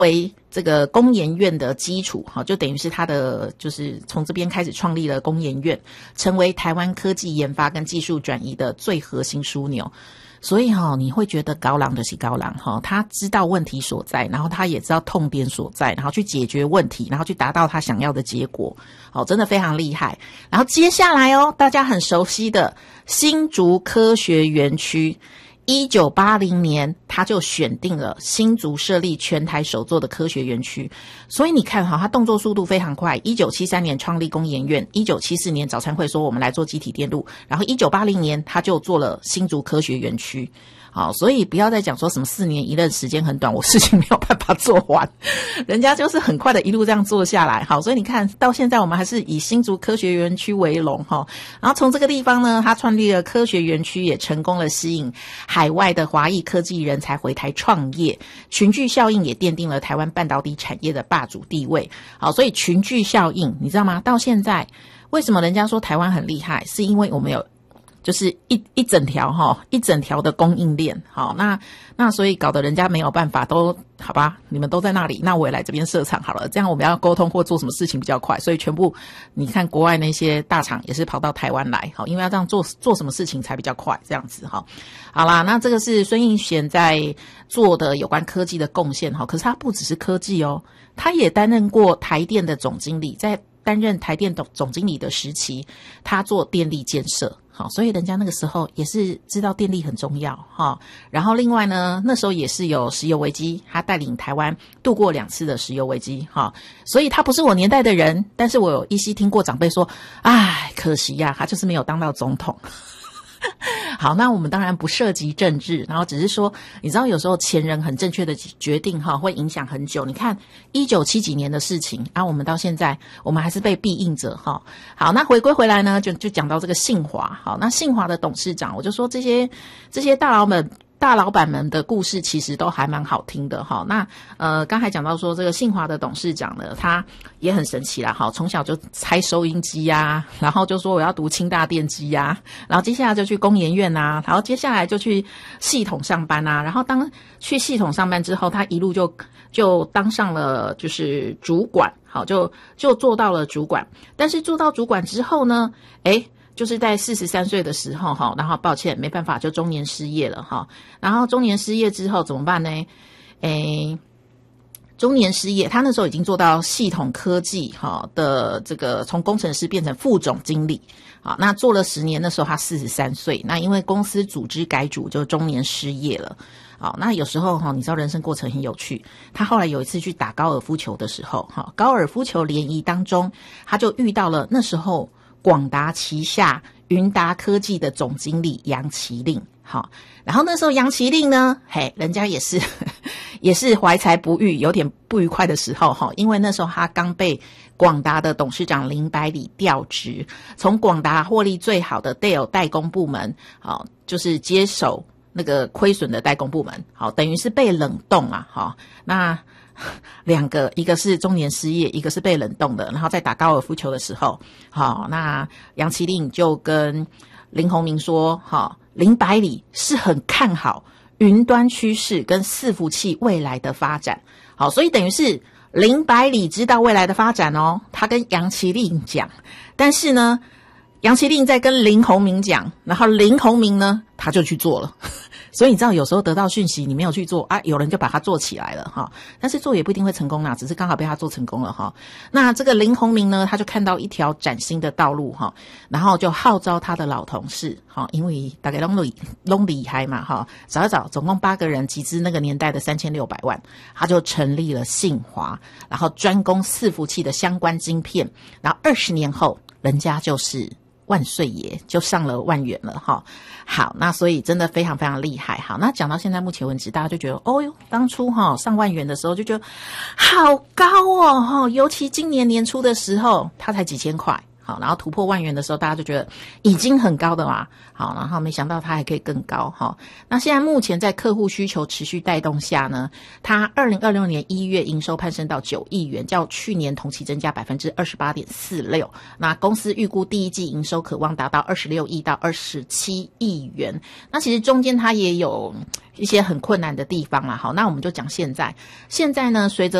为这个工研院的基础，就等于是他的就是从这边开始创立了工研院，成为台湾科技研发跟技术转移的最核心枢纽。所以你会觉得高郎就是高郎他知道问题所在，然后他也知道痛点所在，然后去解决问题，然后去达到他想要的结果，真的非常厉害。然后接下来大家很熟悉的新竹科学园区，1980年他就选定了新竹设立全台首座的科学园区。所以你看他动作速度非常快，1973年创立工研院，1974年早餐会说我们来做集体电路，然后1980年他就做了新竹科学园区。好，所以不要再讲说什么4年一任时间很短，我事情没有办法做完，人家就是很快的一路这样做下来。好，所以你看到现在我们还是以新竹科学园区为荣然后从这个地方呢，他创立了科学园区，也成功了吸引海外的华裔科技人才回台创业，群聚效应也奠定了台湾半导体产业的霸主地位。好，所以群聚效应你知道吗？到现在为什么人家说台湾很厉害，是因为我们有就是一整条的供应链。好，那所以搞得人家没有办法，都好吧，你们都在那里，那我也来这边设厂好了，这样我们要沟通或做什么事情比较快。所以全部你看国外那些大厂也是跑到台湾来，好，因为要这样做什么事情才比较快，这样子好啦，那这个是孙应贤在做的有关科技的贡献可是他不只是科技他也担任过台电的总经理，在担任台电总经理的时期，他做电力建设。好，所以人家那个时候也是知道电力很重要然后另外呢，那时候也是有石油危机，他带领台湾度过2次的石油危机所以他不是我年代的人，但是我有依稀听过长辈说，可惜呀，他就是没有当到总统。好，那我们当然不涉及政治，然后只是说你知道有时候前人很正确的决定会影响很久。你看1970几年的事情我们到现在我们还是被庇应着好，那回归回来呢，就讲到这个信华。好，那信华的董事长，我就说这些大老板们的故事其实都还蛮好听的那刚才讲到说这个信华的董事长呢，他也很神奇啦从小就拆收音机然后就说我要读清大电机然后接下来就去工研院然后接下来就去系统上班然后当去系统上班之后，他一路就当上了就是主管，好，就做到了主管。但是做到主管之后呢，就是在43岁的时候然后抱歉没办法就中年失业了然后中年失业之后怎么办呢？中年失业，他那时候已经做到系统科技的这个从工程师变成副总经理那做了10年，那时候他43岁，那因为公司组织改组就中年失业了那有时候你知道人生过程很有趣，他后来有一次去打高尔夫球的时候高尔夫球联谊当中，他就遇到了那时候广达旗下云达科技的总经理杨其令然后那时候杨其令呢人家也是怀才不遇，有点不愉快的时候因为那时候他刚被广达的董事长林百里调职，从广达获利最好的 Dell 代工部门就是接手那个亏损的代工部门等于是被冷冻那两个，一个是中年失业，一个是被冷冻的，然后在打高尔夫球的时候那杨其令就跟林鸿明说林百里是很看好云端趋势跟伺服器未来的发展所以等于是林百里知道未来的发展他跟杨其令讲，但是呢杨其令在跟林鸿明讲，然后林鸿明呢他就去做了所以你知道有时候得到讯息你没有去做有人就把它做起来了但是做也不一定会成功啦，只是刚好被他做成功了那这个林鸿明呢，他就看到一条崭新的道路然后就号召他的老同事因为大概都厉害嘛找一找，总共8个人集资那个年代的3600万，他就成立了信华，然后专攻伺服器的相关晶片，然后20年后人家就是万岁爷，就上了万元了好，那所以真的非常非常厉害。好，那讲到现在目前为止，大家就觉得当初上万元的时候就觉得好高尤其今年年初的时候他才几千块好，然后突破万元的时候，大家就觉得已经很高的嘛，好，然后没想到它还可以更高，好，那现在目前在客户需求持续带动下呢，它2026年1月营收攀升到9亿元，较去年同期增加 28.46%。那公司预估第一季营收可望达到26亿到27亿元。那其实中间它也有一些很困难的地方啦。好，那我们就讲现在呢，随着